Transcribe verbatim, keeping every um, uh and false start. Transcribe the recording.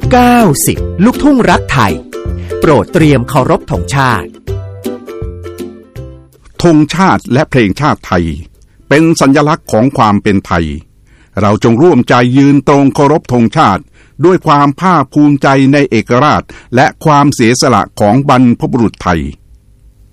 เก้าสิบลูกทุ่งรักไทยโปรดเตรียมเคารพธงชาติธงชาติและเพลงชาติไทยเป็นสัญลักษณ์ของความเป็นไทยเราจงร่วมใจยืนตรงเคารพธงชาติด้วยความภาคภูมิใจในเอกราชและความเสียสละของบรรพบุรุษไทย